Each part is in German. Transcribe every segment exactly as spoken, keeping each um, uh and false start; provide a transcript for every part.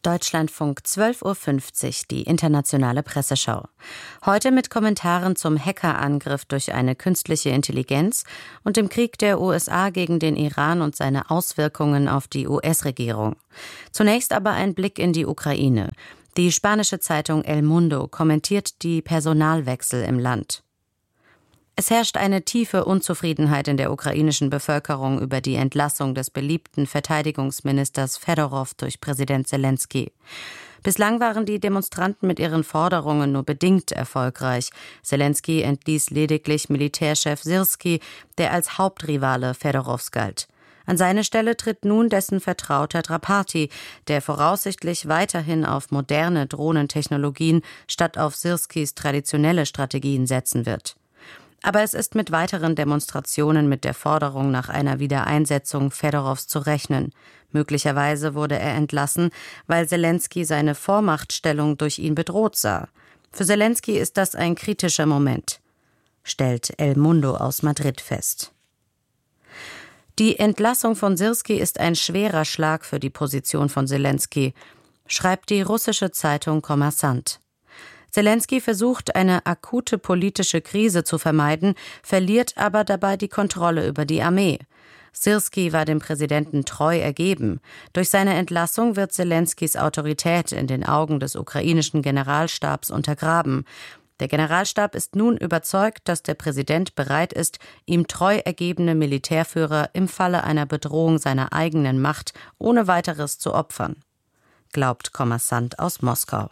Deutschlandfunk zwölf Uhr fünfzig, die internationale Presseschau. Heute mit Kommentaren zum Hackerangriff durch eine künstliche Intelligenz und dem Krieg der U S A gegen den Iran und seine Auswirkungen auf die U S-Regierung. Zunächst aber ein Blick in die Ukraine. Die spanische Zeitung El Mundo kommentiert die Personalwechsel im Land. Es herrscht eine tiefe Unzufriedenheit in der ukrainischen Bevölkerung über die Entlassung des beliebten Verteidigungsministers Fedorow durch Präsident Selenskyj. Bislang waren die Demonstranten mit ihren Forderungen nur bedingt erfolgreich. Selenskyj entließ lediglich Militärchef Syrskij, der als Hauptrivale Fedorows galt. An seine Stelle tritt nun dessen Vertrauter Drapati, der voraussichtlich weiterhin auf moderne Drohnentechnologien statt auf Syrskijs traditionelle Strategien setzen wird. Aber es ist mit weiteren Demonstrationen mit der Forderung nach einer Wiedereinsetzung Fedorows zu rechnen. Möglicherweise wurde er entlassen, weil Selenskyj seine Vormachtstellung durch ihn bedroht sah. Für Selenskyj ist das ein kritischer Moment, stellt El Mundo aus Madrid fest. Die Entlassung von Syrskij ist ein schwerer Schlag für die Position von Selenskyj, schreibt die russische Zeitung Kommersant. Selenskyj versucht, eine akute politische Krise zu vermeiden, verliert aber dabei die Kontrolle über die Armee. Syrskij war dem Präsidenten treu ergeben. Durch seine Entlassung wird Selenskijs Autorität in den Augen des ukrainischen Generalstabs untergraben. Der Generalstab ist nun überzeugt, dass der Präsident bereit ist, ihm treu ergebene Militärführer im Falle einer Bedrohung seiner eigenen Macht ohne weiteres zu opfern, glaubt Kommersant aus Moskau.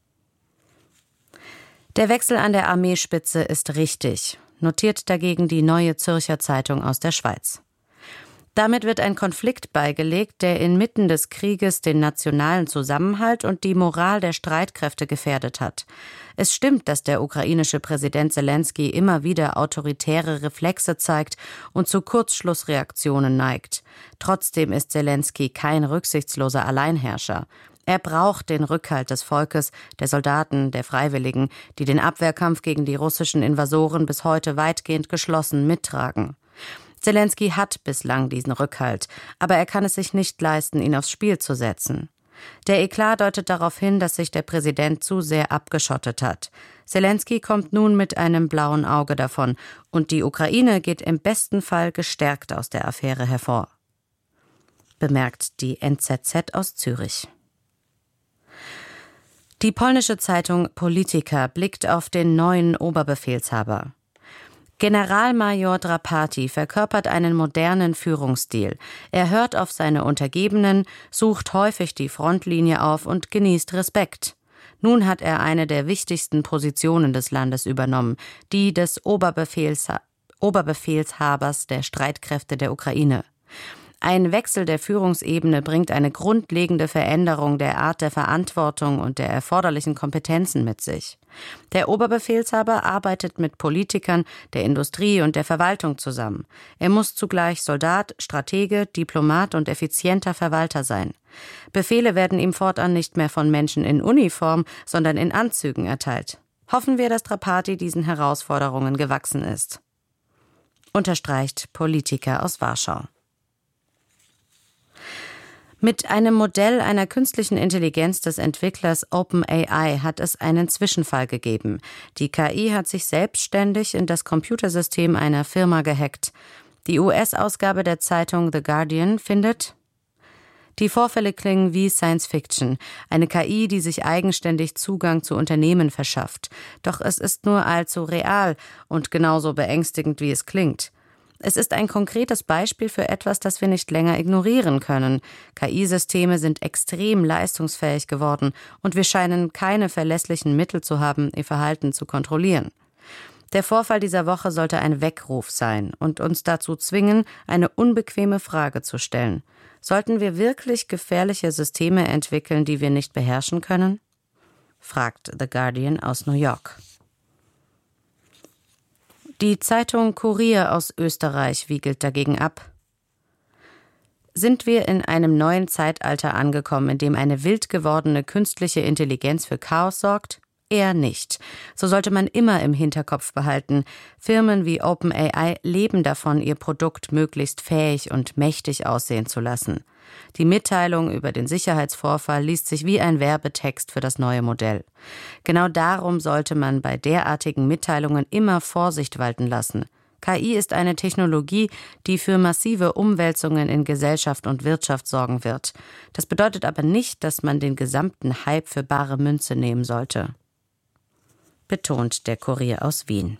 Der Wechsel an der Armeespitze ist richtig, notiert dagegen die Neue Zürcher Zeitung aus der Schweiz. Damit wird ein Konflikt beigelegt, der inmitten des Krieges den nationalen Zusammenhalt und die Moral der Streitkräfte gefährdet hat. Es stimmt, dass der ukrainische Präsident Selenskyj immer wieder autoritäre Reflexe zeigt und zu Kurzschlussreaktionen neigt. Trotzdem ist Selenskyj kein rücksichtsloser Alleinherrscher. Er braucht den Rückhalt des Volkes, der Soldaten, der Freiwilligen, die den Abwehrkampf gegen die russischen Invasoren bis heute weitgehend geschlossen mittragen. Selenskyj hat bislang diesen Rückhalt, aber er kann es sich nicht leisten, ihn aufs Spiel zu setzen. Der Eklat deutet darauf hin, dass sich der Präsident zu sehr abgeschottet hat. Selenskyj kommt nun mit einem blauen Auge davon und die Ukraine geht im besten Fall gestärkt aus der Affäre hervor, bemerkt die N Z Z aus Zürich. Die polnische Zeitung Polityka blickt auf den neuen Oberbefehlshaber. Generalmajor Drapati verkörpert einen modernen Führungsstil. Er hört auf seine Untergebenen, sucht häufig die Frontlinie auf und genießt Respekt. Nun hat er eine der wichtigsten Positionen des Landes übernommen, die des Oberbefehlsha- Oberbefehlshabers der Streitkräfte der Ukraine. Ein Wechsel der Führungsebene bringt eine grundlegende Veränderung der Art der Verantwortung und der erforderlichen Kompetenzen mit sich. Der Oberbefehlshaber arbeitet mit Politikern der Industrie und der Verwaltung zusammen. Er muss zugleich Soldat, Stratege, Diplomat und effizienter Verwalter sein. Befehle werden ihm fortan nicht mehr von Menschen in Uniform, sondern in Anzügen erteilt. Hoffen wir, dass Drapati diesen Herausforderungen gewachsen ist, unterstreicht Polityka aus Warschau. Mit einem Modell einer künstlichen Intelligenz des Entwicklers OpenAI hat es einen Zwischenfall gegeben. Die K I hat sich selbstständig in das Computersystem einer Firma gehackt. Die U S-Ausgabe der Zeitung The Guardian findet: Die Vorfälle klingen wie Science Fiction, eine K I, die sich eigenständig Zugang zu Unternehmen verschafft. Doch es ist nur allzu real und genauso beängstigend, wie es klingt. Es ist ein konkretes Beispiel für etwas, das wir nicht länger ignorieren können. K I-Systeme sind extrem leistungsfähig geworden und wir scheinen keine verlässlichen Mittel zu haben, ihr Verhalten zu kontrollieren. Der Vorfall dieser Woche sollte ein Weckruf sein und uns dazu zwingen, eine unbequeme Frage zu stellen. Sollten wir wirklich gefährliche Systeme entwickeln, die wir nicht beherrschen können? Fragt The Guardian aus New York. Die Zeitung Kurier aus Österreich wiegelt dagegen ab. Sind wir in einem neuen Zeitalter angekommen, in dem eine wild gewordene künstliche Intelligenz für Chaos sorgt? Eher nicht. So sollte man immer im Hinterkopf behalten, Firmen wie OpenAI leben davon, ihr Produkt möglichst fähig und mächtig aussehen zu lassen. Die Mitteilung über den Sicherheitsvorfall liest sich wie ein Werbetext für das neue Modell. Genau darum sollte man bei derartigen Mitteilungen immer Vorsicht walten lassen. K I ist eine Technologie, die für massive Umwälzungen in Gesellschaft und Wirtschaft sorgen wird. Das bedeutet aber nicht, dass man den gesamten Hype für bare Münze nehmen sollte, betont der Kurier aus Wien.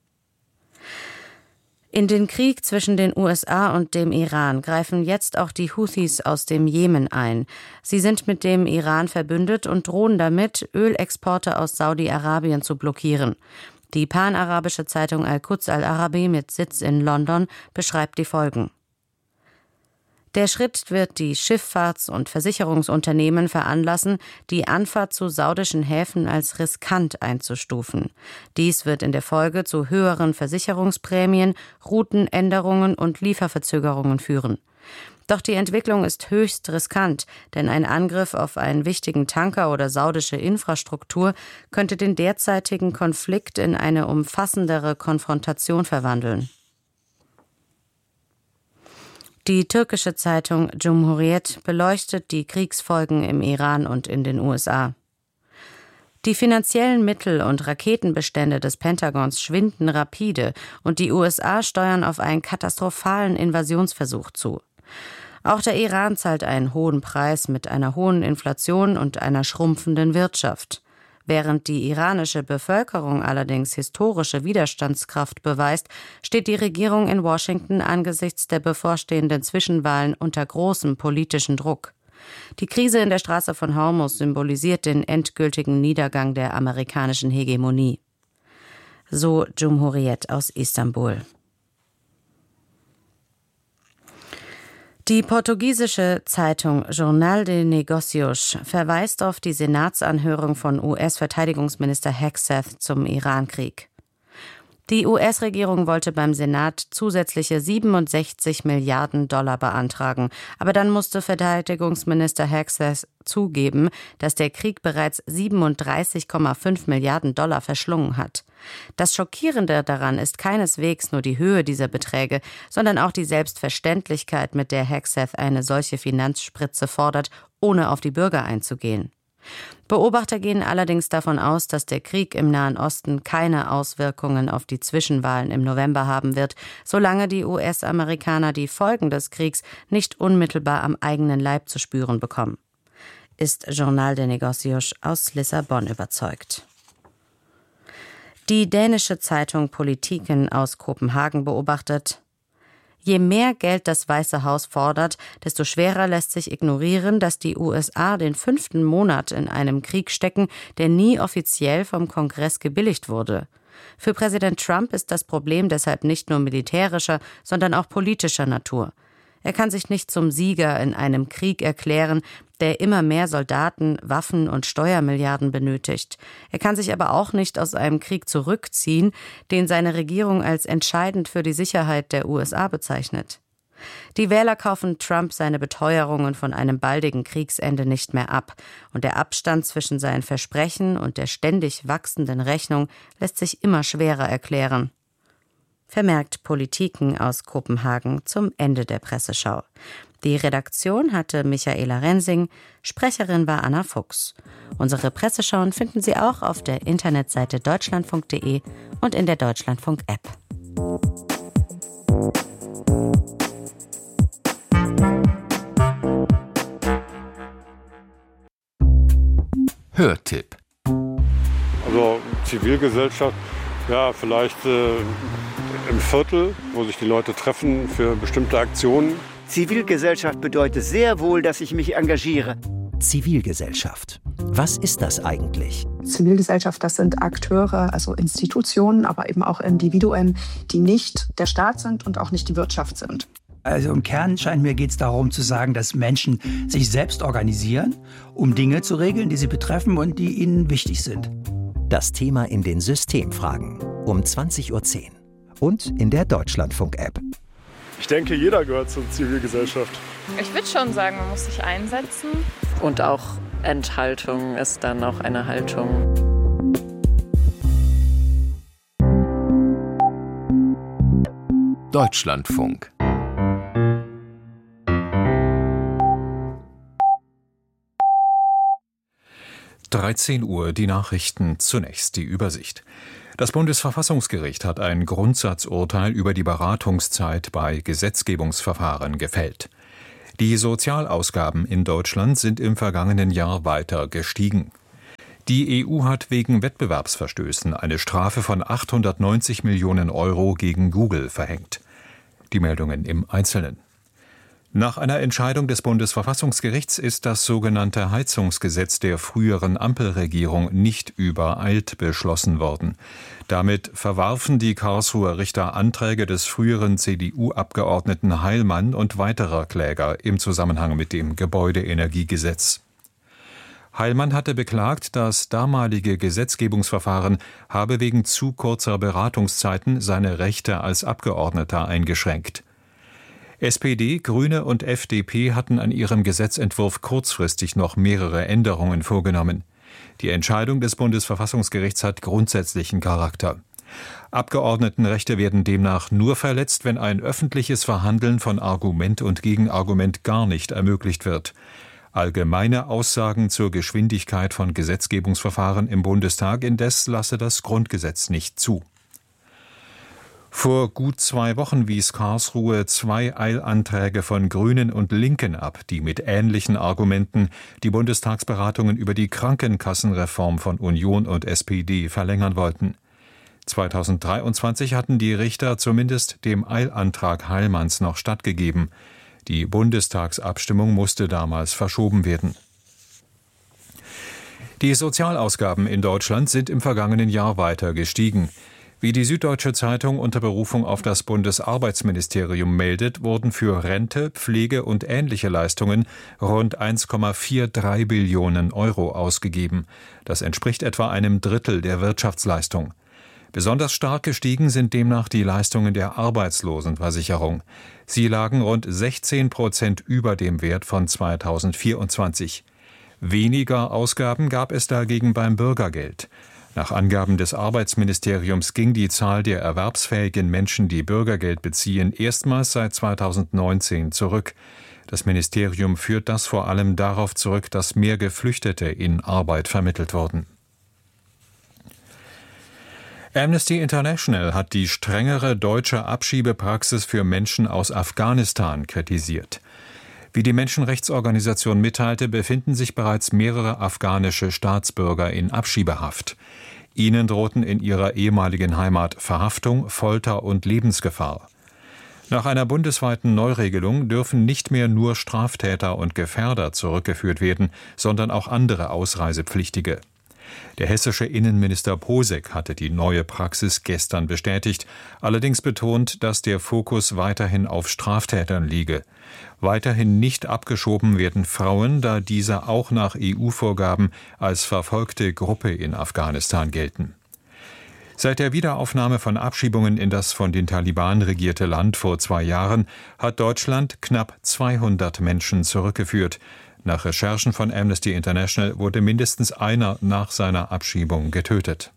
In den Krieg zwischen den U S A und dem Iran greifen jetzt auch die Houthis aus dem Jemen ein. Sie sind mit dem Iran verbündet und drohen damit, Ölexporte aus Saudi-Arabien zu blockieren. Die panarabische Zeitung Al-Quds Al-Arabi mit Sitz in London beschreibt die Folgen. Der Schritt wird die Schifffahrts- und Versicherungsunternehmen veranlassen, die Anfahrt zu saudischen Häfen als riskant einzustufen. Dies wird in der Folge zu höheren Versicherungsprämien, Routenänderungen und Lieferverzögerungen führen. Doch die Entwicklung ist höchst riskant, denn ein Angriff auf einen wichtigen Tanker oder saudische Infrastruktur könnte den derzeitigen Konflikt in eine umfassendere Konfrontation verwandeln. Die türkische Zeitung Cumhuriyet beleuchtet die Kriegsfolgen im Iran und in den U S A. Die finanziellen Mittel und Raketenbestände des Pentagons schwinden rapide und die U S A steuern auf einen katastrophalen Invasionsversuch zu. Auch der Iran zahlt einen hohen Preis mit einer hohen Inflation und einer schrumpfenden Wirtschaft. Während die iranische Bevölkerung allerdings historische Widerstandskraft beweist, steht die Regierung in Washington angesichts der bevorstehenden Zwischenwahlen unter großem politischen Druck. Die Krise in der Straße von Hormuz symbolisiert den endgültigen Niedergang der amerikanischen Hegemonie. So Cumhuriyet aus Istanbul. Die portugiesische Zeitung Jornal de Negócios verweist auf die Senatsanhörung von U S-Verteidigungsminister Hegseth zum Irankrieg. Die U S-Regierung wollte beim Senat zusätzliche siebenundsechzig Milliarden Dollar beantragen, aber dann musste Verteidigungsminister Hegseth zugeben, dass der Krieg bereits siebenunddreißig Komma fünf Milliarden Dollar verschlungen hat. Das Schockierende daran ist keineswegs nur die Höhe dieser Beträge, sondern auch die Selbstverständlichkeit, mit der Hegseth eine solche Finanzspritze fordert, ohne auf die Bürger einzugehen. Beobachter gehen allerdings davon aus, dass der Krieg im Nahen Osten keine Auswirkungen auf die Zwischenwahlen im November haben wird, solange die U S-Amerikaner die Folgen des Kriegs nicht unmittelbar am eigenen Leib zu spüren bekommen. Ist Jornal de Negócios aus Lissabon überzeugt. Die dänische Zeitung Politiken aus Kopenhagen beobachtet: Je mehr Geld das Weiße Haus fordert, desto schwerer lässt sich ignorieren, dass die U S A den fünften Monat in einem Krieg stecken, der nie offiziell vom Kongress gebilligt wurde. Für Präsident Trump ist das Problem deshalb nicht nur militärischer, sondern auch politischer Natur. Er kann sich nicht zum Sieger in einem Krieg erklären, der immer mehr Soldaten, Waffen und Steuermilliarden benötigt. Er kann sich aber auch nicht aus einem Krieg zurückziehen, den seine Regierung als entscheidend für die Sicherheit der U S A bezeichnet. Die Wähler kaufen Trump seine Beteuerungen von einem baldigen Kriegsende nicht mehr ab, und der Abstand zwischen seinen Versprechen und der ständig wachsenden Rechnung lässt sich immer schwerer erklären. Vermerkt Politiken aus Kopenhagen zum Ende der Presseschau. Die Redaktion hatte Michaela Rensing, Sprecherin war Anna Fuchs. Unsere Presseschauen finden Sie auch auf der Internetseite deutschlandfunk punkt de und in der Deutschlandfunk-App. Hörtipp. Also Zivilgesellschaft, ja, vielleicht äh, im Viertel, wo sich die Leute treffen für bestimmte Aktionen. Zivilgesellschaft bedeutet sehr wohl, dass ich mich engagiere. Zivilgesellschaft. Was ist das eigentlich? Zivilgesellschaft, das sind Akteure, also Institutionen, aber eben auch Individuen, die nicht der Staat sind und auch nicht die Wirtschaft sind. Also im Kern scheint mir geht es darum zu sagen, dass Menschen sich selbst organisieren, um Dinge zu regeln, die sie betreffen und die ihnen wichtig sind. Das Thema in den Systemfragen um zwanzig Uhr zehn und in der Deutschlandfunk-App. Ich denke, jeder gehört zur Zivilgesellschaft. Ich würde schon sagen, man muss sich einsetzen. Und auch Enthaltung ist dann auch eine Haltung. Deutschlandfunk. dreizehn Uhr die Nachrichten, zunächst die Übersicht. Das Bundesverfassungsgericht hat ein Grundsatzurteil über die Beratungszeit bei Gesetzgebungsverfahren gefällt. Die Sozialausgaben in Deutschland sind im vergangenen Jahr weiter gestiegen. Die E U hat wegen Wettbewerbsverstößen eine Strafe von achthundertneunzig Millionen Euro gegen Google verhängt. Die Meldungen im Einzelnen. Nach einer Entscheidung des Bundesverfassungsgerichts ist das sogenannte Heizungsgesetz der früheren Ampelregierung nicht übereilt beschlossen worden. Damit verwarfen die Karlsruher Richter Anträge des früheren C D U-Abgeordneten Heilmann und weiterer Kläger im Zusammenhang mit dem Gebäudeenergiegesetz. Heilmann hatte beklagt, das damalige Gesetzgebungsverfahren habe wegen zu kurzer Beratungszeiten seine Rechte als Abgeordneter eingeschränkt. S P D, Grüne und F D P hatten an ihrem Gesetzentwurf kurzfristig noch mehrere Änderungen vorgenommen. Die Entscheidung des Bundesverfassungsgerichts hat grundsätzlichen Charakter. Abgeordnetenrechte werden demnach nur verletzt, wenn ein öffentliches Verhandeln von Argument und Gegenargument gar nicht ermöglicht wird. Allgemeine Aussagen zur Geschwindigkeit von Gesetzgebungsverfahren im Bundestag indes lasse das Grundgesetz nicht zu. Vor gut zwei Wochen wies Karlsruhe zwei Eilanträge von Grünen und Linken ab, die mit ähnlichen Argumenten die Bundestagsberatungen über die Krankenkassenreform von Union und S P D verlängern wollten. zweitausenddreiundzwanzig hatten die Richter zumindest dem Eilantrag Heilmanns noch stattgegeben. Die Bundestagsabstimmung musste damals verschoben werden. Die Sozialausgaben in Deutschland sind im vergangenen Jahr weiter gestiegen. Wie die Süddeutsche Zeitung unter Berufung auf das Bundesarbeitsministerium meldet, wurden für Rente, Pflege und ähnliche Leistungen rund eins Komma dreiundvierzig Billionen Euro ausgegeben. Das entspricht etwa einem Drittel der Wirtschaftsleistung. Besonders stark gestiegen sind demnach die Leistungen der Arbeitslosenversicherung. Sie lagen rund sechzehn Prozent über dem Wert von zweitausendvierundzwanzig. Weniger Ausgaben gab es dagegen beim Bürgergeld. Nach Angaben des Arbeitsministeriums ging die Zahl der erwerbsfähigen Menschen, die Bürgergeld beziehen, erstmals seit zweitausendneunzehn zurück. Das Ministerium führt das vor allem darauf zurück, dass mehr Geflüchtete in Arbeit vermittelt wurden. Amnesty International hat die strengere deutsche Abschiebepraxis für Menschen aus Afghanistan kritisiert. Wie die Menschenrechtsorganisation mitteilte, befinden sich bereits mehrere afghanische Staatsbürger in Abschiebehaft. Ihnen drohten in ihrer ehemaligen Heimat Verhaftung, Folter und Lebensgefahr. Nach einer bundesweiten Neuregelung dürfen nicht mehr nur Straftäter und Gefährder zurückgeführt werden, sondern auch andere Ausreisepflichtige. Der hessische Innenminister Posek hatte die neue Praxis gestern bestätigt, allerdings betont, dass der Fokus weiterhin auf Straftätern liege. Weiterhin nicht abgeschoben werden Frauen, da diese auch nach E U-Vorgaben als verfolgte Gruppe in Afghanistan gelten. Seit der Wiederaufnahme von Abschiebungen in das von den Taliban regierte Land vor zwei Jahren hat Deutschland knapp zweihundert Menschen zurückgeführt. Nach Recherchen von Amnesty International wurde mindestens einer nach seiner Abschiebung getötet.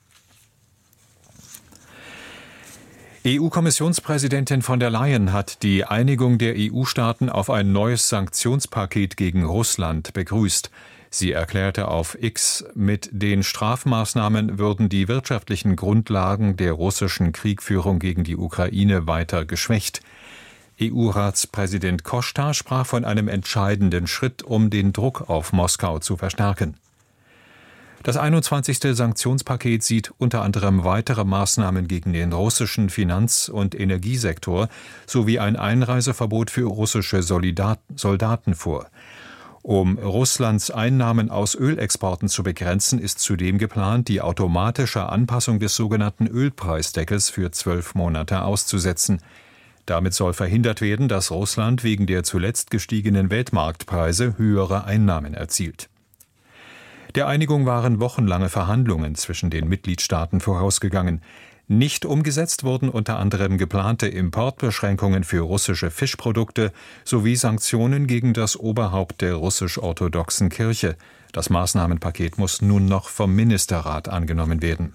E U-Kommissionspräsidentin von der Leyen hat die Einigung der E U-Staaten auf ein neues Sanktionspaket gegen Russland begrüßt. Sie erklärte auf X, mit den Strafmaßnahmen würden die wirtschaftlichen Grundlagen der russischen Kriegführung gegen die Ukraine weiter geschwächt. E U-Ratspräsident Costa sprach von einem entscheidenden Schritt, um den Druck auf Moskau zu verstärken. Das einundzwanzigste Sanktionspaket sieht unter anderem weitere Maßnahmen gegen den russischen Finanz- und Energiesektor sowie ein Einreiseverbot für russische Soldaten vor. Um Russlands Einnahmen aus Ölexporten zu begrenzen, ist zudem geplant, die automatische Anpassung des sogenannten Ölpreisdeckels für zwölf Monate auszusetzen. Damit soll verhindert werden, dass Russland wegen der zuletzt gestiegenen Weltmarktpreise höhere Einnahmen erzielt. Der Einigung waren wochenlange Verhandlungen zwischen den Mitgliedstaaten vorausgegangen. Nicht umgesetzt wurden unter anderem geplante Importbeschränkungen für russische Fischprodukte sowie Sanktionen gegen das Oberhaupt der russisch-orthodoxen Kirche. Das Maßnahmenpaket muss nun noch vom Ministerrat angenommen werden.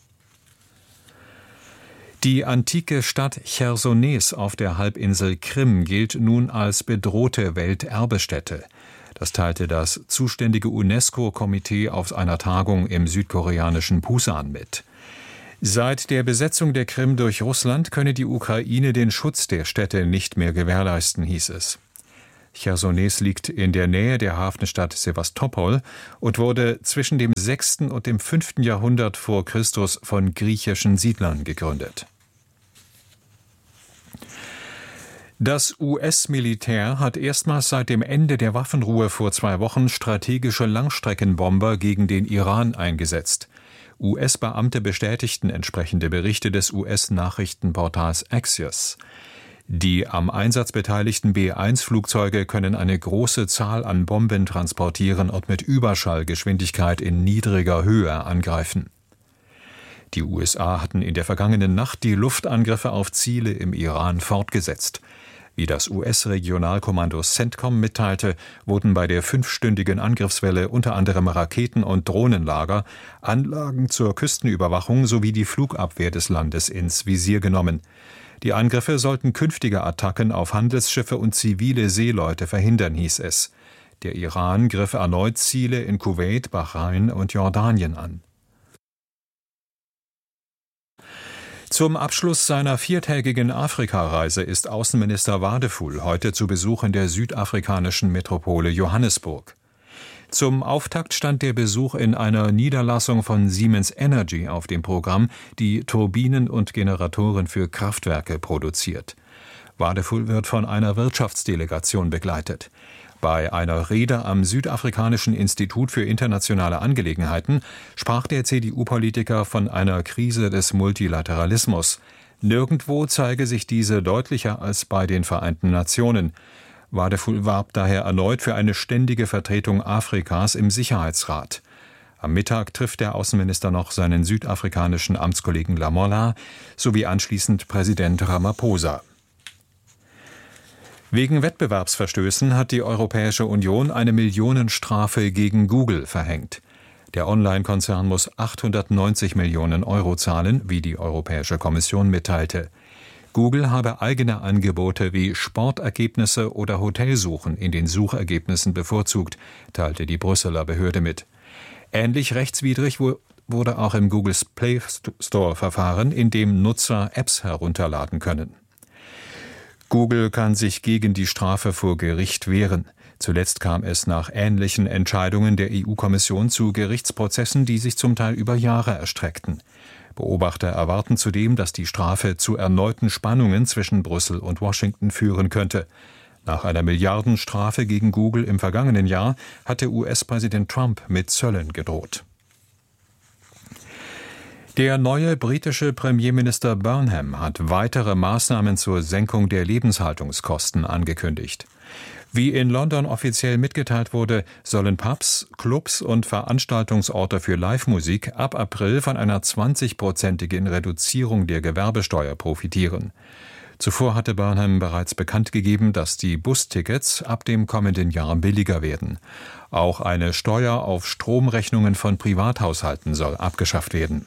Die antike Stadt Chersonees auf der Halbinsel Krim gilt nun als bedrohte Welterbestätte. Das teilte das zuständige UNESCO-Komitee auf einer Tagung im südkoreanischen Pusan mit. Seit der Besetzung der Krim durch Russland könne die Ukraine den Schutz der Städte nicht mehr gewährleisten, hieß es. Chersones liegt in der Nähe der Hafenstadt Sewastopol und wurde zwischen dem sechsten und dem fünften Jahrhundert vor Christus von griechischen Siedlern gegründet. Das U S-Militär hat erstmals seit dem Ende der Waffenruhe vor zwei Wochen strategische Langstreckenbomber gegen den Iran eingesetzt. U S-Beamte bestätigten entsprechende Berichte des U S-Nachrichtenportals Axios. Die am Einsatz beteiligten B eins Flugzeuge können eine große Zahl an Bomben transportieren und mit Überschallgeschwindigkeit in niedriger Höhe angreifen. Die U S A hatten in der vergangenen Nacht die Luftangriffe auf Ziele im Iran fortgesetzt. Wie das U S-Regionalkommando CENTCOM mitteilte, wurden bei der fünfstündigen Angriffswelle unter anderem Raketen- und Drohnenlager, Anlagen zur Küstenüberwachung sowie die Flugabwehr des Landes ins Visier genommen. Die Angriffe sollten künftige Attacken auf Handelsschiffe und zivile Seeleute verhindern, hieß es. Der Iran griff erneut Ziele in Kuwait, Bahrain und Jordanien an. Zum Abschluss seiner viertägigen Afrikareise ist Außenminister Wadeful heute zu Besuch in der südafrikanischen Metropole Johannesburg. Zum Auftakt stand der Besuch in einer Niederlassung von Siemens Energy auf dem Programm, die Turbinen und Generatoren für Kraftwerke produziert. Wadeful wird von einer Wirtschaftsdelegation begleitet. Bei einer Rede am Südafrikanischen Institut für internationale Angelegenheiten sprach der C D U-Politiker von einer Krise des Multilateralismus. Nirgendwo zeige sich diese deutlicher als bei den Vereinten Nationen. Wadeful warb daher erneut für eine ständige Vertretung Afrikas im Sicherheitsrat. Am Mittag trifft der Außenminister noch seinen südafrikanischen Amtskollegen Lamola sowie anschließend Präsident Ramaphosa. Wegen Wettbewerbsverstößen hat die Europäische Union eine Millionenstrafe gegen Google verhängt. Der Online-Konzern muss achthundertneunzig Millionen Euro zahlen, wie die Europäische Kommission mitteilte. Google habe eigene Angebote wie Sportergebnisse oder Hotelsuchen in den Suchergebnissen bevorzugt, teilte die Brüsseler Behörde mit. Ähnlich rechtswidrig wurde auch im Googles Play Store verfahren, in dem Nutzer Apps herunterladen können. Google kann sich gegen die Strafe vor Gericht wehren. Zuletzt kam es nach ähnlichen Entscheidungen der E U-Kommission zu Gerichtsprozessen, die sich zum Teil über Jahre erstreckten. Beobachter erwarten zudem, dass die Strafe zu erneuten Spannungen zwischen Brüssel und Washington führen könnte. Nach einer Milliardenstrafe gegen Google im vergangenen Jahr hatte U S-Präsident Trump mit Zöllen gedroht. Der neue britische Premierminister Burnham hat weitere Maßnahmen zur Senkung der Lebenshaltungskosten angekündigt. Wie in London offiziell mitgeteilt wurde, sollen Pubs, Clubs und Veranstaltungsorte für Live-Musik ab April von einer zwanzigprozentigen Reduzierung der Gewerbesteuer profitieren. Zuvor hatte Burnham bereits bekannt gegeben, dass die Bustickets ab dem kommenden Jahr billiger werden. Auch eine Steuer auf Stromrechnungen von Privathaushalten soll abgeschafft werden.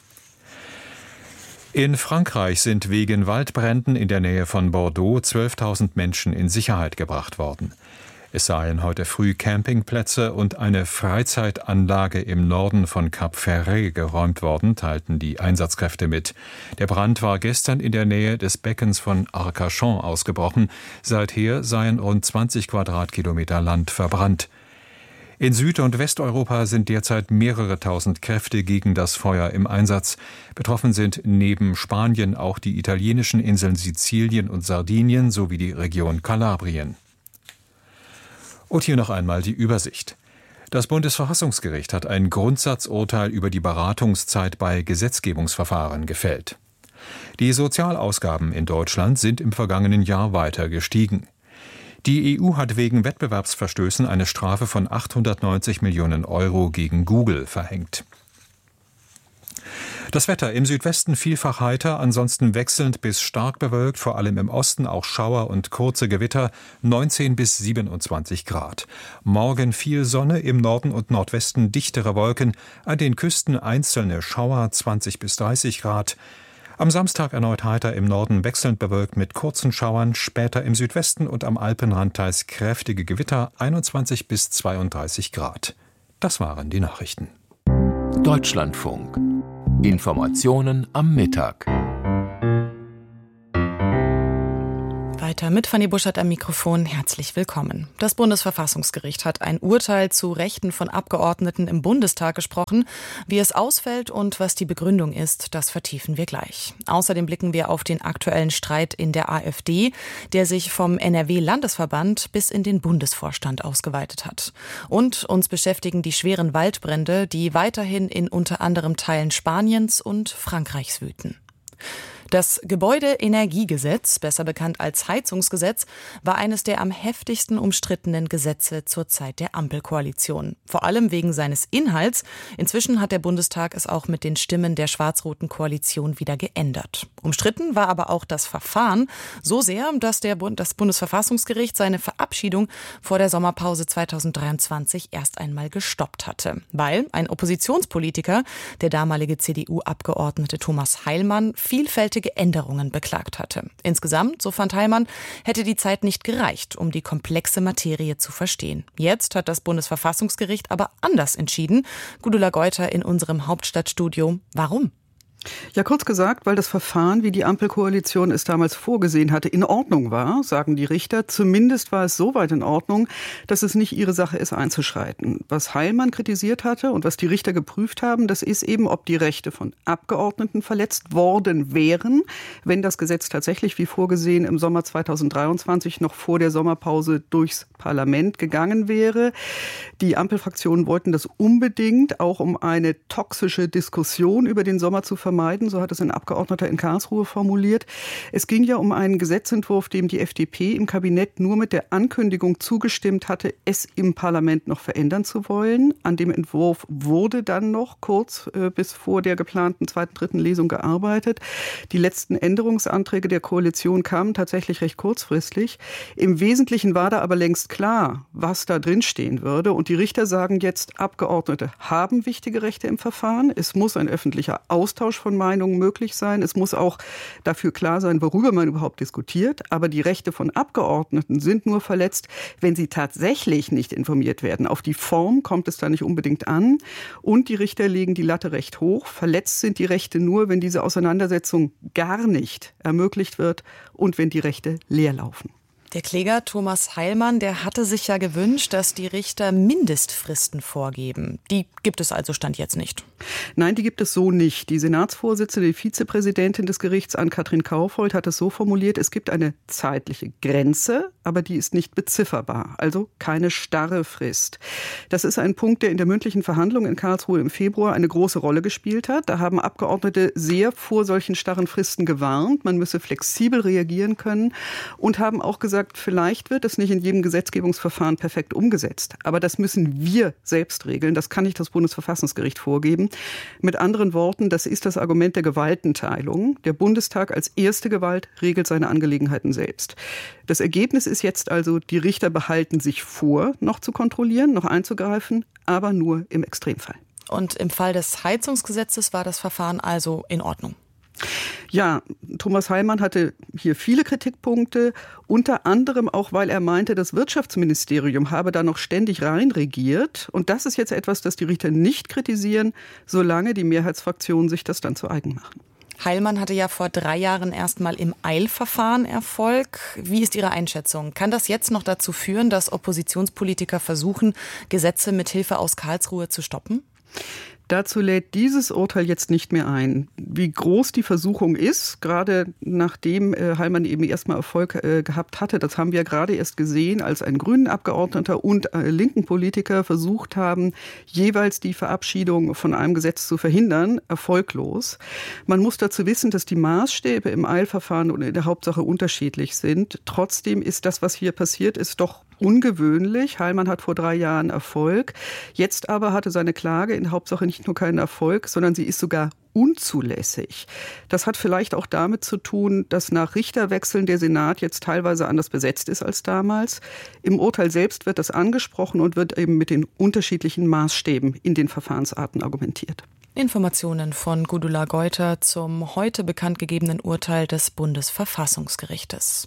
In Frankreich sind wegen Waldbränden in der Nähe von Bordeaux zwölftausend Menschen in Sicherheit gebracht worden. Es seien heute früh Campingplätze und eine Freizeitanlage im Norden von Cap Ferret geräumt worden, teilten die Einsatzkräfte mit. Der Brand war gestern in der Nähe des Beckens von Arcachon ausgebrochen. Seither seien rund zwanzig Quadratkilometer Land verbrannt. In Süd- und Westeuropa sind derzeit mehrere tausend Kräfte gegen das Feuer im Einsatz. Betroffen sind neben Spanien auch die italienischen Inseln Sizilien und Sardinien sowie die Region Kalabrien. Und hier noch einmal die Übersicht. Das Bundesverfassungsgericht hat ein Grundsatzurteil über die Beratungszeit bei Gesetzgebungsverfahren gefällt. Die Sozialausgaben in Deutschland sind im vergangenen Jahr weiter gestiegen. Die E U hat wegen Wettbewerbsverstößen eine Strafe von achthundertneunzig Millionen Euro gegen Google verhängt. Das Wetter im Südwesten vielfach heiter, ansonsten wechselnd bis stark bewölkt, vor allem im Osten auch Schauer und kurze Gewitter, neunzehn bis siebenundzwanzig Grad. Morgen viel Sonne, im Norden und Nordwesten dichtere Wolken, an den Küsten einzelne Schauer, zwanzig bis dreißig Grad. Am Samstag erneut heiter, im Norden wechselnd bewölkt mit kurzen Schauern, später im Südwesten und am Alpenrand teils kräftige Gewitter, einundzwanzig bis zweiunddreißig Grad. Das waren die Nachrichten. Deutschlandfunk. Informationen am Mittag. Weiter mit Fanny Buschert am Mikrofon. Herzlich willkommen. Das Bundesverfassungsgericht hat ein Urteil zu Rechten von Abgeordneten im Bundestag gesprochen. Wie es ausfällt und was die Begründung ist, das vertiefen wir gleich. Außerdem blicken wir auf den aktuellen Streit in der AfD, der sich vom N R W-Landesverband bis in den Bundesvorstand ausgeweitet hat. Und uns beschäftigen die schweren Waldbrände, die weiterhin in unter anderem Teilen Spaniens und Frankreichs wüten. Das Gebäudeenergiegesetz, besser bekannt als Heizungsgesetz, war eines der am heftigsten umstrittenen Gesetze zur Zeit der Ampelkoalition. Vor allem wegen seines Inhalts. Inzwischen hat der Bundestag es auch mit den Stimmen der schwarz-roten Koalition wieder geändert. Umstritten war aber auch das Verfahren so sehr, dass der Bund, das Bundesverfassungsgericht seine Verabschiedung vor der Sommerpause zweitausenddreiundzwanzig erst einmal gestoppt hatte. Weil ein Oppositionspolitiker, der damalige C D U-Abgeordnete Thomas Heilmann, vielfältige Änderungen beklagt hatte. Insgesamt, so fand Heilmann, hätte die Zeit nicht gereicht, um die komplexe Materie zu verstehen. Jetzt hat das Bundesverfassungsgericht aber anders entschieden. Gudula Geuter in unserem Hauptstadtstudio. Warum? Ja, kurz gesagt, weil das Verfahren, wie die Ampelkoalition es damals vorgesehen hatte, in Ordnung war, sagen die Richter. Zumindest war es so weit in Ordnung, dass es nicht ihre Sache ist, einzuschreiten. Was Heilmann kritisiert hatte und was die Richter geprüft haben, das ist eben, ob die Rechte von Abgeordneten verletzt worden wären, wenn das Gesetz tatsächlich, wie vorgesehen, im Sommer zweitausenddreiundzwanzig noch vor der Sommerpause durchs Parlament gegangen wäre. Die Ampelfraktionen wollten das unbedingt, auch um eine toxische Diskussion über den Sommer zu vermeiden. So hat es ein Abgeordneter in Karlsruhe formuliert. Es ging ja um einen Gesetzentwurf, dem die F D P im Kabinett nur mit der Ankündigung zugestimmt hatte, es im Parlament noch verändern zu wollen. An dem Entwurf wurde dann noch kurz äh, bis vor der geplanten zweiten, dritten Lesung gearbeitet. Die letzten Änderungsanträge der Koalition kamen tatsächlich recht kurzfristig. Im Wesentlichen war da aber längst klar, was da drin stehen würde. Und die Richter sagen jetzt, Abgeordnete haben wichtige Rechte im Verfahren. Es muss ein öffentlicher Austausch von Meinungen möglich sein. Es muss auch dafür klar sein, worüber man überhaupt diskutiert. Aber die Rechte von Abgeordneten sind nur verletzt, wenn sie tatsächlich nicht informiert werden. Auf die Form kommt es da nicht unbedingt an. Und die Richter legen die Latte recht hoch. Verletzt sind die Rechte nur, wenn diese Auseinandersetzung gar nicht ermöglicht wird und wenn die Rechte leer laufen. Der Kläger Thomas Heilmann, der hatte sich ja gewünscht, dass die Richter Mindestfristen vorgeben. Die gibt es also Stand jetzt nicht. Nein, die gibt es so nicht. Die Senatsvorsitzende, die Vizepräsidentin des Gerichts, Ann-Kathrin Kaufold, hat es so formuliert, es gibt eine zeitliche Grenze, aber die ist nicht bezifferbar, also keine starre Frist. Das ist ein Punkt, der in der mündlichen Verhandlung in Karlsruhe im Februar eine große Rolle gespielt hat. Da haben Abgeordnete sehr vor solchen starren Fristen gewarnt. Man müsse flexibel reagieren können und haben auch gesagt, vielleicht wird es nicht in jedem Gesetzgebungsverfahren perfekt umgesetzt. Aber das müssen wir selbst regeln. Das kann nicht das Bundesverfassungsgericht vorgeben. Mit anderen Worten, das ist das Argument der Gewaltenteilung. Der Bundestag als erste Gewalt regelt seine Angelegenheiten selbst. Das Ergebnis ist jetzt also, die Richter behalten sich vor, noch zu kontrollieren, noch einzugreifen, aber nur im Extremfall. Und im Fall des Heizungsgesetzes war das Verfahren also in Ordnung? Ja, Thomas Heilmann hatte hier viele Kritikpunkte, unter anderem auch, weil er meinte, das Wirtschaftsministerium habe da noch ständig reinregiert. Und das ist jetzt etwas, das die Richter nicht kritisieren, solange die Mehrheitsfraktionen sich das dann zu eigen machen. Heilmann hatte ja vor drei Jahren erstmal im Eilverfahren Erfolg. Wie ist Ihre Einschätzung? Kann das jetzt noch dazu führen, dass Oppositionspolitiker versuchen, Gesetze mit Hilfe aus Karlsruhe zu stoppen? Dazu lädt dieses Urteil jetzt nicht mehr ein. Wie groß die Versuchung ist, gerade nachdem äh, Heilmann eben erstmal Erfolg äh, gehabt hatte, das haben wir ja gerade erst gesehen, als ein grünen Abgeordneter und äh, linken Politiker versucht haben, jeweils die Verabschiedung von einem Gesetz zu verhindern, erfolglos. Man muss dazu wissen, dass die Maßstäbe im Eilverfahren und in der Hauptsache unterschiedlich sind. Trotzdem ist das, was hier passiert ist, doch ungewöhnlich. Heilmann hat vor drei Jahren Erfolg. Jetzt aber hatte seine Klage in der Hauptsache nicht nur keinen Erfolg, sondern sie ist sogar unzulässig. Das hat vielleicht auch damit zu tun, dass nach Richterwechseln der Senat jetzt teilweise anders besetzt ist als damals. Im Urteil selbst wird das angesprochen und wird eben mit den unterschiedlichen Maßstäben in den Verfahrensarten argumentiert. Informationen von Gudula Geuter zum heute bekannt gegebenen Urteil des Bundesverfassungsgerichtes.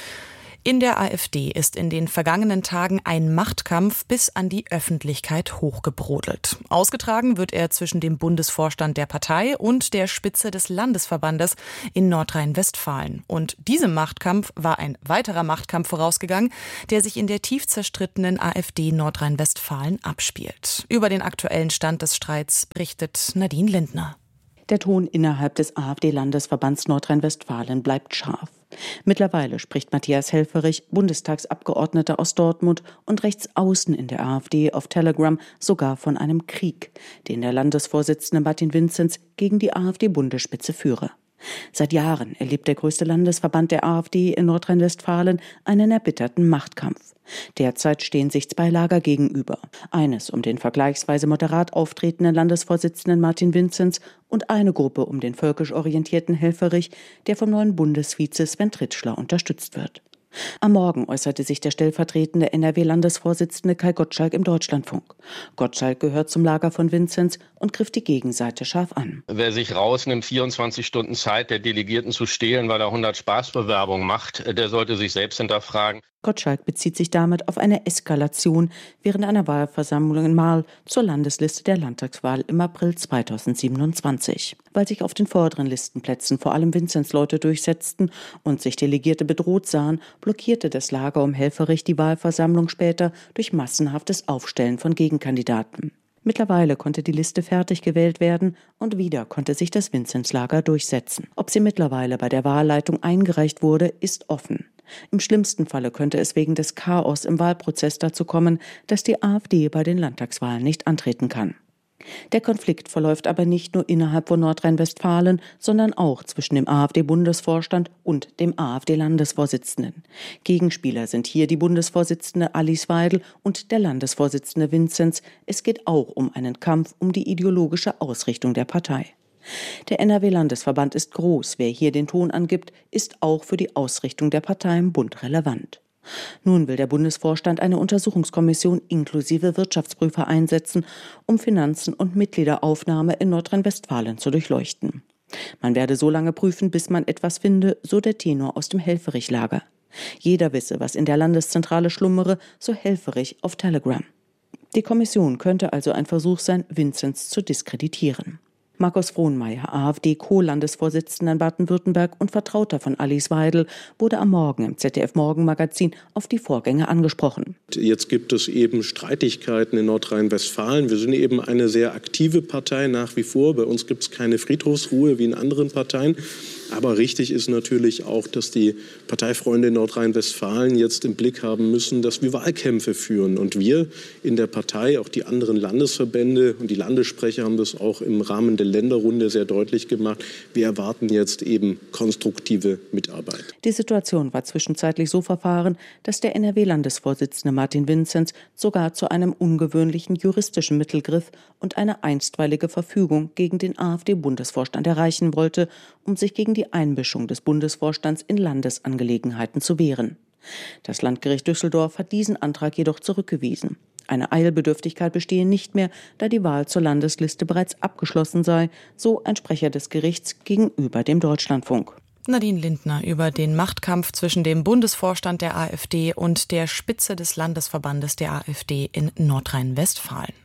In der AfD ist in den vergangenen Tagen ein Machtkampf bis an die Öffentlichkeit hochgebrodelt. Ausgetragen wird er zwischen dem Bundesvorstand der Partei und der Spitze des Landesverbandes in Nordrhein-Westfalen. Und diesem Machtkampf war ein weiterer Machtkampf vorausgegangen, der sich in der tief zerstrittenen AfD Nordrhein-Westfalen abspielt. Über den aktuellen Stand des Streits berichtet Nadine Lindner. Der Ton innerhalb des AfD-Landesverbands Nordrhein-Westfalen bleibt scharf. Mittlerweile spricht Matthias Helfferich, Bundestagsabgeordneter aus Dortmund und rechts außen in der AfD, auf Telegram sogar von einem Krieg, den der Landesvorsitzende Martin Vinzenz gegen die AfD-Bundesspitze führe. Seit Jahren erlebt der größte Landesverband der AfD in Nordrhein-Westfalen einen erbitterten Machtkampf. Derzeit stehen sich zwei Lager gegenüber. Eines um den vergleichsweise moderat auftretenden Landesvorsitzenden Martin Vinzenz und eine Gruppe um den völkisch orientierten Helfferich, der vom neuen Bundesvize Sven Tritschler unterstützt wird. Am Morgen äußerte sich der stellvertretende N R W-Landesvorsitzende Kai Gottschalk im Deutschlandfunk. Gottschalk gehört zum Lager von Vinzenz und griff die Gegenseite scharf an. Wer sich rausnimmt, vierundzwanzig Stunden Zeit der Delegierten zu stehlen, weil er hundert Spaßbewerbungen macht, der sollte sich selbst hinterfragen. Gottschalk bezieht sich damit auf eine Eskalation während einer Wahlversammlung in Marl zur Landesliste der Landtagswahl im April zweitausendsiebenundzwanzig. Weil sich auf den vorderen Listenplätzen vor allem Vinzenz-Leute durchsetzten und sich Delegierte bedroht sahen, blockierte das Lager um Helfferich die Wahlversammlung später durch massenhaftes Aufstellen von Gegenkandidaten. Mittlerweile konnte die Liste fertig gewählt werden und wieder konnte sich das Vinzenz-Lager durchsetzen. Ob sie mittlerweile bei der Wahlleitung eingereicht wurde, ist offen. Im schlimmsten Falle könnte es wegen des Chaos im Wahlprozess dazu kommen, dass die AfD bei den Landtagswahlen nicht antreten kann. Der Konflikt verläuft aber nicht nur innerhalb von Nordrhein-Westfalen, sondern auch zwischen dem AfD-Bundesvorstand und dem AfD-Landesvorsitzenden. Gegenspieler sind hier die Bundesvorsitzende Alice Weidel und der Landesvorsitzende Vinzenz. Es geht auch um einen Kampf um die ideologische Ausrichtung der Partei. Der N R W-Landesverband ist groß. Wer hier den Ton angibt, ist auch für die Ausrichtung der Partei im Bund relevant. Nun will der Bundesvorstand eine Untersuchungskommission inklusive Wirtschaftsprüfer einsetzen, um Finanzen und Mitgliederaufnahme in Nordrhein-Westfalen zu durchleuchten. Man werde so lange prüfen, bis man etwas finde, so der Tenor aus dem Helfferich-Lager. Jeder wisse, was in der Landeszentrale schlummere, so Helfferich auf Telegram. Die Kommission könnte also ein Versuch sein, Vinzenz zu diskreditieren. Markus Frohnmeier, AfD-Co-Landesvorsitzender in Baden-Württemberg und Vertrauter von Alice Weidel, wurde am Morgen im Z D F-Morgenmagazin auf die Vorgänge angesprochen. Jetzt gibt es eben Streitigkeiten in Nordrhein-Westfalen. Wir sind eben eine sehr aktive Partei nach wie vor. Bei uns gibt es keine Friedhofsruhe wie in anderen Parteien. Aber richtig ist natürlich auch, dass die Parteifreunde in Nordrhein-Westfalen jetzt im Blick haben müssen, dass wir Wahlkämpfe führen. Und wir in der Partei, auch die anderen Landesverbände und die Landessprecher haben das auch im Rahmen der Länderrunde sehr deutlich gemacht. Wir erwarten jetzt eben konstruktive Mitarbeit. Die Situation war zwischenzeitlich so verfahren, dass der N R W-Landesvorsitzende Martin Vinzenz sogar zu einem ungewöhnlichen juristischen Mittel griff und eine einstweilige Verfügung gegen den AfD-Bundesvorstand erreichen wollte, um sich gegen die Einmischung des Bundesvorstands in Landesangelegenheiten zu wehren. Das Landgericht Düsseldorf hat diesen Antrag jedoch zurückgewiesen. Eine Eilbedürftigkeit bestehe nicht mehr, da die Wahl zur Landesliste bereits abgeschlossen sei, so ein Sprecher des Gerichts gegenüber dem Deutschlandfunk. Nadine Lindner über den Machtkampf zwischen dem Bundesvorstand der AfD und der Spitze des Landesverbandes der AfD in Nordrhein-Westfalen.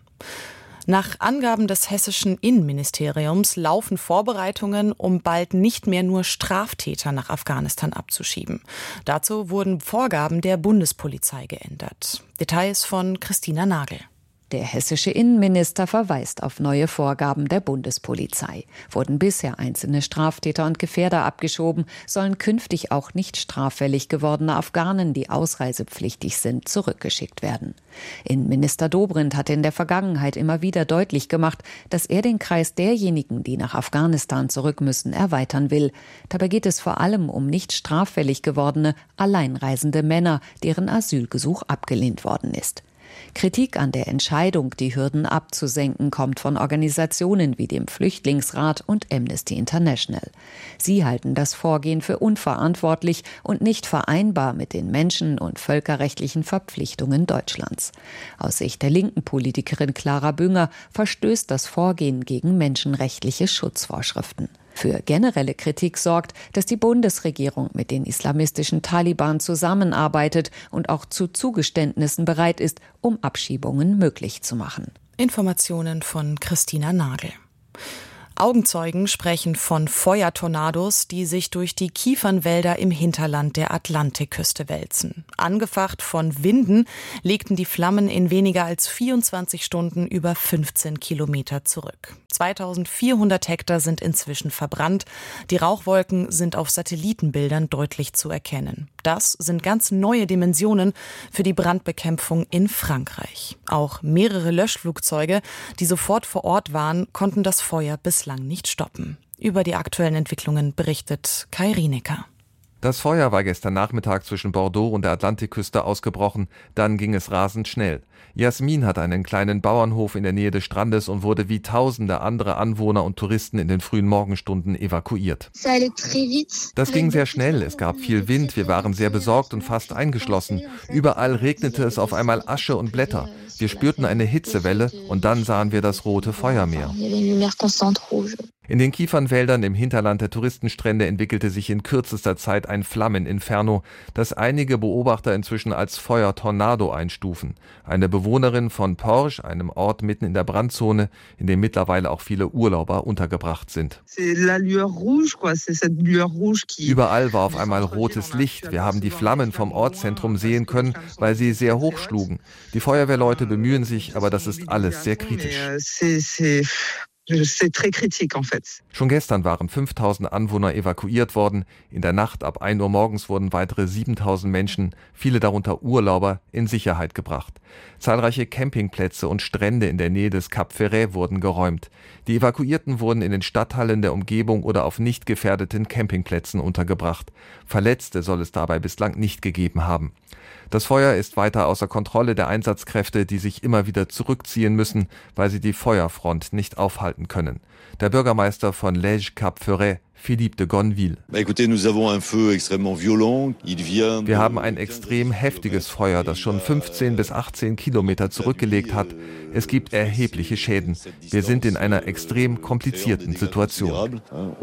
Nach Angaben des hessischen Innenministeriums laufen Vorbereitungen, um bald nicht mehr nur Straftäter nach Afghanistan abzuschieben. Dazu wurden Vorgaben der Bundespolizei geändert. Details von Christina Nagel. Der hessische Innenminister verweist auf neue Vorgaben der Bundespolizei. Wurden bisher einzelne Straftäter und Gefährder abgeschoben, sollen künftig auch nicht straffällig gewordene Afghanen, die ausreisepflichtig sind, zurückgeschickt werden. Innenminister Dobrindt hatte in der Vergangenheit immer wieder deutlich gemacht, dass er den Kreis derjenigen, die nach Afghanistan zurück müssen, erweitern will. Dabei geht es vor allem um nicht straffällig gewordene, alleinreisende Männer, deren Asylgesuch abgelehnt worden ist. Kritik an der Entscheidung, die Hürden abzusenken, kommt von Organisationen wie dem Flüchtlingsrat und Amnesty International. Sie halten das Vorgehen für unverantwortlich und nicht vereinbar mit den menschen- und völkerrechtlichen Verpflichtungen Deutschlands. Aus Sicht der linken Politikerin Clara Bünger verstößt das Vorgehen gegen menschenrechtliche Schutzvorschriften. Für generelle Kritik sorgt, dass die Bundesregierung mit den islamistischen Taliban zusammenarbeitet und auch zu Zugeständnissen bereit ist, um Abschiebungen möglich zu machen. Informationen von Christina Nagel. Augenzeugen sprechen von Feuertornados, die sich durch die Kiefernwälder im Hinterland der Atlantikküste wälzen. Angefacht von Winden legten die Flammen in weniger als vierundzwanzig Stunden über fünfzehn Kilometer zurück. zweitausendvierhundert Hektar sind inzwischen verbrannt. Die Rauchwolken sind auf Satellitenbildern deutlich zu erkennen. Das sind ganz neue Dimensionen für die Brandbekämpfung in Frankreich. Auch mehrere Löschflugzeuge, die sofort vor Ort waren, konnten das Feuer bislang nicht stoppen. Über die aktuellen Entwicklungen berichtet Kai Rienecker. Das Feuer war gestern Nachmittag zwischen Bordeaux und der Atlantikküste ausgebrochen, dann ging es rasend schnell. Jasmin hat einen kleinen Bauernhof in der Nähe des Strandes und wurde wie tausende andere Anwohner und Touristen in den frühen Morgenstunden evakuiert. Das ging sehr schnell, es gab viel Wind, wir waren sehr besorgt und fast eingeschlossen. Überall regnete es auf einmal Asche und Blätter. Wir spürten eine Hitzewelle und dann sahen wir das rote Feuermeer. In den Kiefernwäldern im Hinterland der Touristenstrände entwickelte sich in kürzester Zeit ein Flammeninferno, das einige Beobachter inzwischen als Feuertornado einstufen. Eine Bewohnerin von Porges, einem Ort mitten in der Brandzone, in dem mittlerweile auch viele Urlauber untergebracht sind. Überall war auf einmal rotes Licht. Wir haben die Flammen vom Ortszentrum sehen können, weil sie sehr hoch schlugen. Die Feuerwehrleute bemühen sich, aber das ist alles sehr kritisch. Schon gestern waren fünftausend Anwohner evakuiert worden. In der Nacht ab ein Uhr morgens wurden weitere siebentausend Menschen, viele darunter Urlauber, in Sicherheit gebracht. Zahlreiche Campingplätze und Strände in der Nähe des Cap Ferret wurden geräumt. Die Evakuierten wurden in den Stadthallen der Umgebung oder auf nicht gefährdeten Campingplätzen untergebracht. Verletzte soll es dabei bislang nicht gegeben haben. Das Feuer ist weiter außer Kontrolle der Einsatzkräfte, die sich immer wieder zurückziehen müssen, weil sie die Feuerfront nicht aufhalten können. Der Bürgermeister von Lège Cap Ferret, Philippe de Gonville. Wir haben ein extrem heftiges Feuer, das schon fünfzehn bis achtzehn Kilometer zurückgelegt hat. Es gibt erhebliche Schäden. Wir sind in einer extrem komplizierten Situation.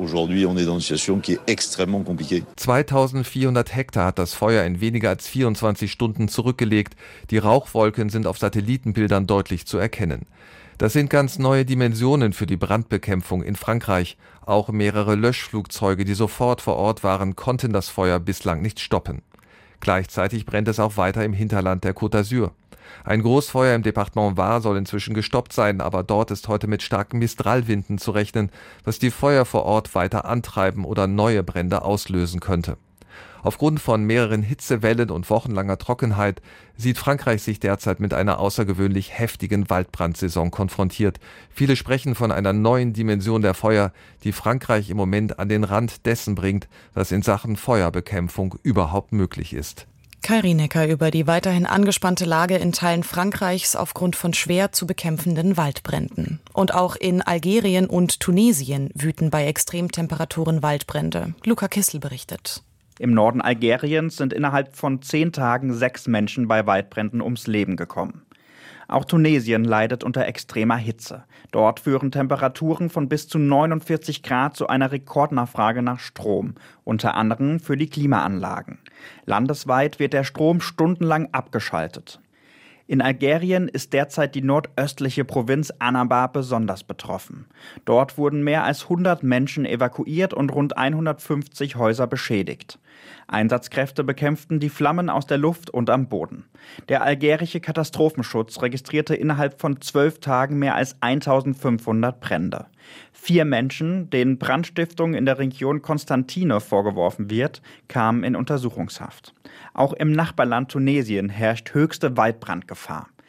zweitausendvierhundert Hektar hat das Feuer in weniger als vierundzwanzig Stunden zurückgelegt. Die Rauchwolken sind auf Satellitenbildern deutlich zu erkennen. Das sind ganz neue Dimensionen für die Brandbekämpfung in Frankreich. Auch mehrere Löschflugzeuge, die sofort vor Ort waren, konnten das Feuer bislang nicht stoppen. Gleichzeitig brennt es auch weiter im Hinterland der Côte d'Azur. Ein Großfeuer im Departement Var soll inzwischen gestoppt sein, aber dort ist heute mit starken Mistralwinden zu rechnen, was die Feuer vor Ort weiter antreiben oder neue Brände auslösen könnte. Aufgrund von mehreren Hitzewellen und wochenlanger Trockenheit sieht Frankreich sich derzeit mit einer außergewöhnlich heftigen Waldbrandsaison konfrontiert. Viele sprechen von einer neuen Dimension der Feuer, die Frankreich im Moment an den Rand dessen bringt, was in Sachen Feuerbekämpfung überhaupt möglich ist. Kai Rienecker über die weiterhin angespannte Lage in Teilen Frankreichs aufgrund von schwer zu bekämpfenden Waldbränden. Und auch in Algerien und Tunesien wüten bei Extremtemperaturen Waldbrände. Luca Kissel berichtet. Im Norden Algeriens sind innerhalb von zehn Tagen sechs Menschen bei Waldbränden ums Leben gekommen. Auch Tunesien leidet unter extremer Hitze. Dort führen Temperaturen von bis zu neunundvierzig Grad zu einer Rekordnachfrage nach Strom, unter anderem für die Klimaanlagen. Landesweit wird der Strom stundenlang abgeschaltet. In Algerien ist derzeit die nordöstliche Provinz Annaba besonders betroffen. Dort wurden mehr als hundert Menschen evakuiert und rund hundertfünfzig Häuser beschädigt. Einsatzkräfte bekämpften die Flammen aus der Luft und am Boden. Der algerische Katastrophenschutz registrierte innerhalb von zwölf Tagen mehr als eintausendfünfhundert Brände. Vier Menschen, denen Brandstiftung in der Region Constantine vorgeworfen wird, kamen in Untersuchungshaft. Auch im Nachbarland Tunesien herrscht höchste Waldbrandgefahr.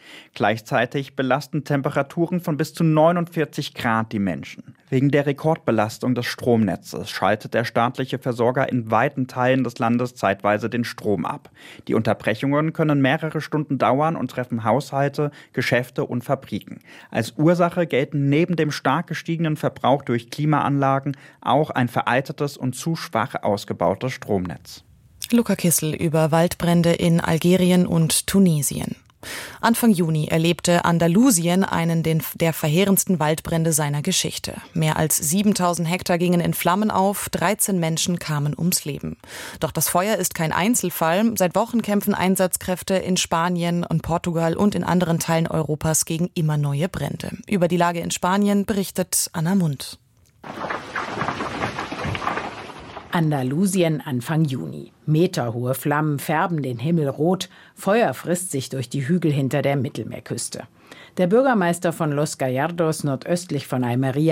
Gleichzeitig belasten Temperaturen von bis zu neunundvierzig Grad die Menschen. Wegen der Rekordbelastung des Stromnetzes schaltet der staatliche Versorger in weiten Teilen des Landes zeitweise den Strom ab. Die Unterbrechungen können mehrere Stunden dauern und treffen Haushalte, Geschäfte und Fabriken. Als Ursache gelten neben dem stark gestiegenen Verbrauch durch Klimaanlagen auch ein veraltetes und zu schwach ausgebautes Stromnetz. Luca Kissel über Waldbrände in Algerien und Tunesien. Anfang Juni erlebte Andalusien einen der verheerendsten Waldbrände seiner Geschichte. Mehr als siebentausend Hektar gingen in Flammen auf, dreizehn Menschen kamen ums Leben. Doch das Feuer ist kein Einzelfall. Seit Wochen kämpfen Einsatzkräfte in Spanien und Portugal und in anderen Teilen Europas gegen immer neue Brände. Über die Lage in Spanien berichtet Anna Mund. Andalusien Anfang Juni. Meterhohe Flammen färben den Himmel rot, Feuer frisst sich durch die Hügel hinter der Mittelmeerküste. Der Bürgermeister von Los Gallardos, nordöstlich von Almería,